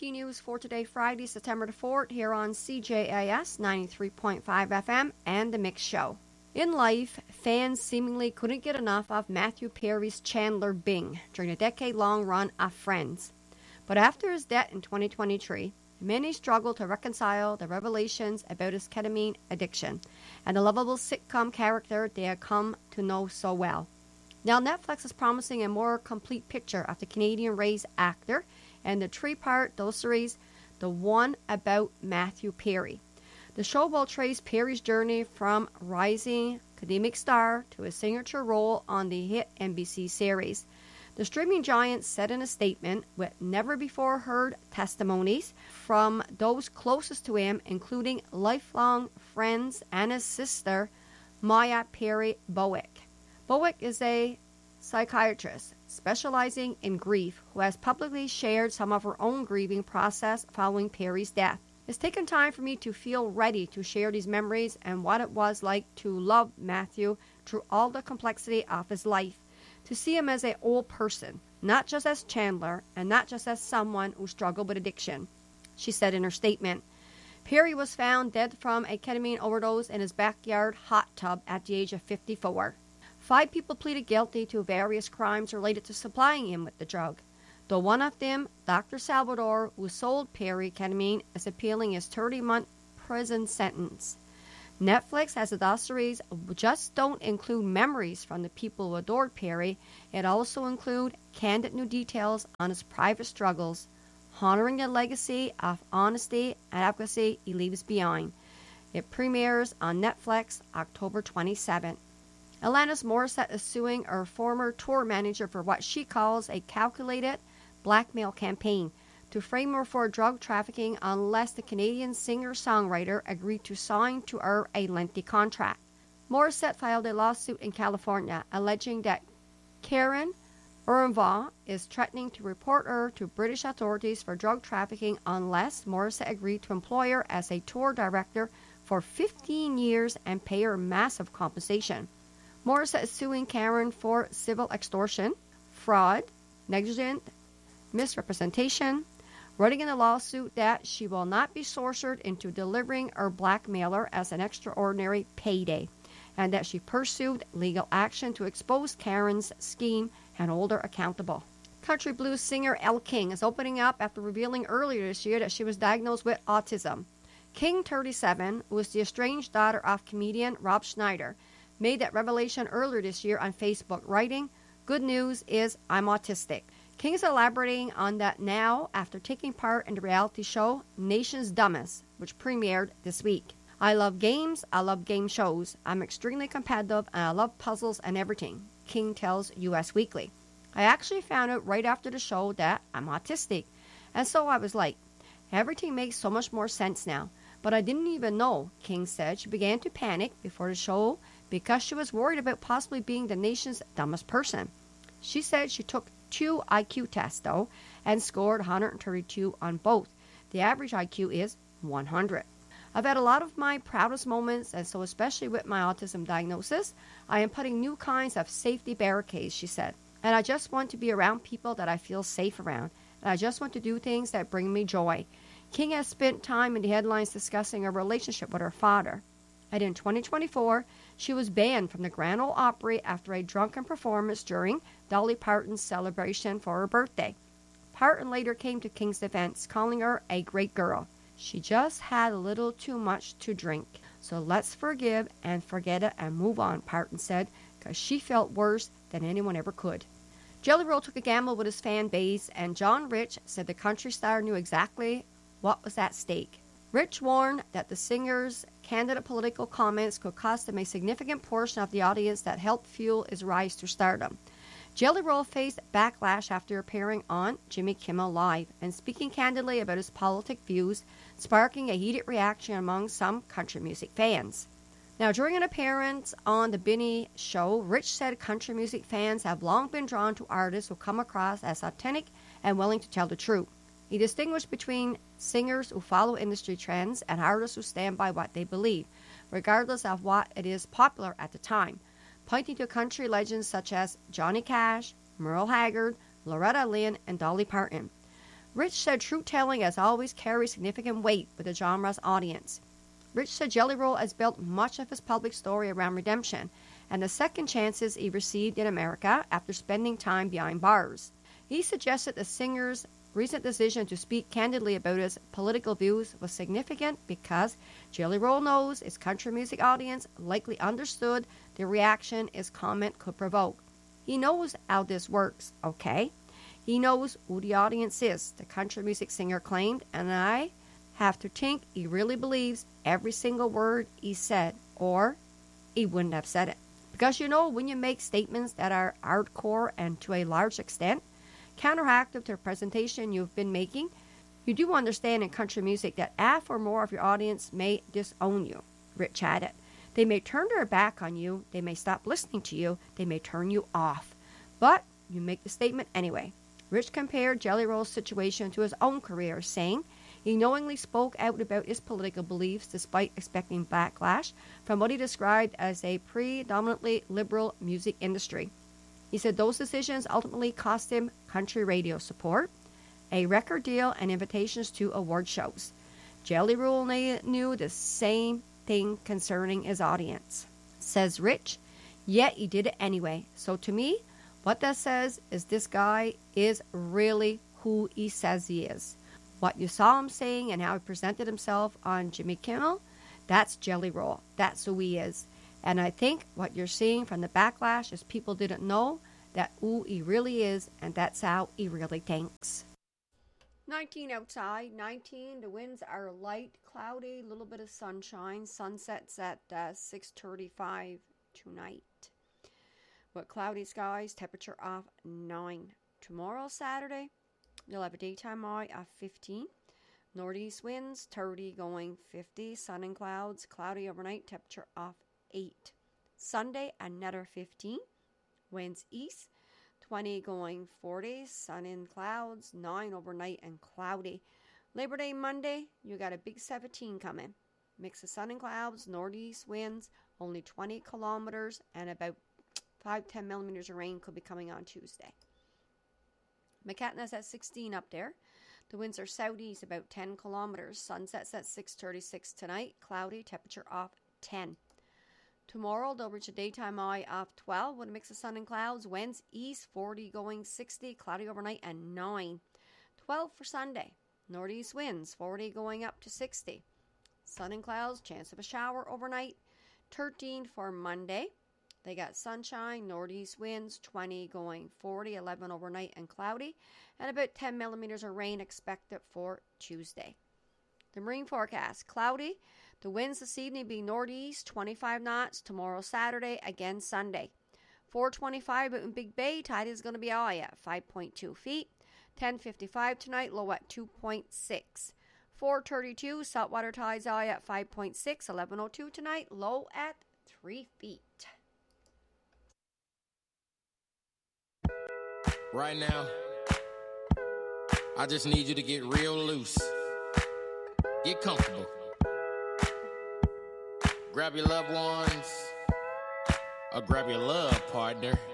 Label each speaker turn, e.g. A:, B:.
A: continues for today, Friday, September the 4th, here on CJIS 93.5 FM and The Mix Show. In life, fans seemingly couldn't get enough of Matthew Perry's Chandler Bing during a decade-long run of Friends. But after his death in 2023, many struggle to reconcile the revelations about his ketamine addiction and the lovable sitcom character they had come to know so well. Now Netflix is promising a more complete picture of the Canadian-raised actor and the three-part docu-series, The One About Matthew Perry. The show will trace Perry's journey from rising academic star to his signature role on the hit NBC series. The streaming giant said in a statement, with never-before-heard testimonies from those closest to him, including lifelong friends and his sister, Maya Perry Bowick. Bowick is a psychiatrist specializing in grief who has publicly shared some of her own grieving process following Perry's death. It's taken time for me to feel ready to share these memories and what it was like to love Matthew through all the complexity of his life, to see him as an old person, not just as Chandler and not just as someone who struggled with addiction, she said in her statement. Perry was found dead from a ketamine overdose in his backyard hot tub at the age of 54. 5 people pleaded guilty to various crimes related to supplying him with the drug, though one of them, Dr. Salvador, who sold Perry ketamine, is appealing his 30-month prison sentence. Netflix has a docu-series just don't include memories from the people who adored Perry. It also includes candid new details on his private struggles, honoring the legacy of honesty and advocacy he leaves behind. It premieres on Netflix October 27th. Alanis Morissette is suing her former tour manager for what she calls a calculated blackmail campaign to frame her for drug trafficking unless the Canadian singer-songwriter agreed to sign to her a lengthy contract. Morissette filed a lawsuit in California alleging that Karen Urenvaux is threatening to report her to British authorities for drug trafficking unless Morissette agreed to employ her as a tour director for 15 years and pay her massive compensation. Morissette is suing Karen for civil extortion, fraud, negligent misrepresentation, writing in the lawsuit that she will not be sorcered into delivering her blackmailer as an extraordinary payday, and that she pursued legal action to expose Karen's scheme and hold her accountable. Country blues singer Elle King is opening up after revealing earlier this year that she was diagnosed with autism. King, 37, who is the estranged daughter of comedian Rob Schneider, made that revelation earlier this year on Facebook, writing, "Good news is I'm autistic." King is elaborating on that now after taking part in the reality show Nation's Dumbest, which premiered this week. "I love games, I love game shows. I'm extremely competitive and I love puzzles and everything," King tells US Weekly. "I actually found out right after the show that I'm autistic, and so I was like, everything makes so much more sense now. But I didn't even know," King said. She began to panic before the show because she was worried about possibly being the nation's dumbest person. She said she took 2 IQ tests, though, and scored 132 on both. The average IQ is 100. "I've had a lot of my proudest moments, and so especially with my autism diagnosis, I am putting new kinds of safety barricades," she said. "And I just want to be around people that I feel safe around, and I just want to do things that bring me joy." King has spent time in the headlines discussing her relationship with her father. And in 2024, she was banned from the Grand Ole Opry after a drunken performance during Dolly Parton's celebration for her birthday. Parton later came to King's defense, calling her a great girl. "She just had a little too much to drink. So let's forgive and forget it and move on," Parton said, because she felt worse than anyone ever could. Jelly Roll took a gamble with his fan base, and John Rich said the country star knew exactly what was at stake. Rich warned that the singer's candid political comments could cost him a significant portion of the audience that helped fuel his rise to stardom. Jelly Roll faced backlash after appearing on Jimmy Kimmel Live and speaking candidly about his politic views, sparking a heated reaction among some country music fans. Now, during an appearance on The Benny Show, Rich said country music fans have long been drawn to artists who come across as authentic and willing to tell the truth. He distinguished between singers who follow industry trends and artists who stand by what they believe, regardless of what it is popular at the time, pointing to country legends such as Johnny Cash, Merle Haggard, Loretta Lynn, and Dolly Parton. Rich said truth-telling has always carried significant weight with the genre's audience. Rich said Jelly Roll has built much of his public story around redemption and the second chances he received in America after spending time behind bars. He suggested the singer's recent decision to speak candidly about his political views was significant because Jelly Roll knows his country music audience likely understood the reaction his comment could provoke. He knows how this works, okay? He knows who the audience is, the country music singer claimed, and I have to think he really believes every single word he said, or he wouldn't have said it. Because when you make statements that are hardcore and to a large extent counteractive to the presentation you've been making, you do understand in country music that half or more of your audience may disown you, Rich added. They may turn their back on you, they may stop listening to you, they may turn you off. But you make the statement anyway. Rich compared Jelly Roll's situation to his own career, saying he knowingly spoke out about his political beliefs despite expecting backlash from what he described as a predominantly liberal music industry. He said those decisions ultimately cost him country radio support, a record deal, and invitations to award shows. Jelly Roll knew the same thing concerning his audience. Says Rich, yet he did it anyway. So to me, what that says is this guy is really who he says he is. What you saw him saying and how he presented himself on Jimmy Kimmel, that's Jelly Roll. That's who he is. And I think what you're seeing from the backlash is people didn't know that who he really is, and that's how he really thinks. 19 outside, 19. The winds are light, cloudy, a little bit of sunshine. Sunsets at 6:35 tonight. With cloudy skies, temperature of 9. Tomorrow, Saturday, you'll have a daytime high of 15. Northeast winds, 30 going 50. Sun and clouds, cloudy overnight, temperature of 8. Sunday, another 15. Winds east, 20 going 40. Sun and clouds, 9 overnight and cloudy. Labor Day Monday, you got a big 17 coming. Mix of sun and clouds, northeast winds, only 20 kilometers, and about 5-10 millimeters of rain could be coming on Tuesday. McCatna's at 16 up there. The winds are southeast about 10 kilometers. Sunsets at 6:36 tonight. Cloudy, temperature of 10. Tomorrow, they'll reach a daytime high of 12 with a mix of sun and clouds. Winds east, 40 going 60. Cloudy overnight and 9. 12 for Sunday. Northeast winds, 40 going up to 60. Sun and clouds, chance of a shower overnight. 13 for Monday. They got sunshine, northeast winds, 20 going 40, 11 overnight and cloudy, and about 10 millimeters of rain expected for Tuesday. The marine forecast, cloudy. The winds this evening be northeast, 25 knots. Tomorrow, Saturday, again Sunday. 4:25 out in Big Bay, tide is going to be high at 5.2 feet. 10:55 tonight, low at 2.6. 4:32, saltwater tides high at 5.6. 11:02 tonight, low at 3 feet.
B: Right now, I just need you to get real loose. Get comfortable. Grab your loved ones, or grab your love partner.